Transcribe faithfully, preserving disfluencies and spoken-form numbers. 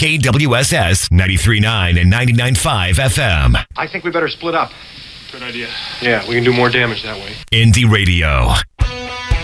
K W S S ninety-three point nine and ninety-nine point five F M. I think we better split up. Good idea. Yeah, we can do more damage that way. Indie Radio.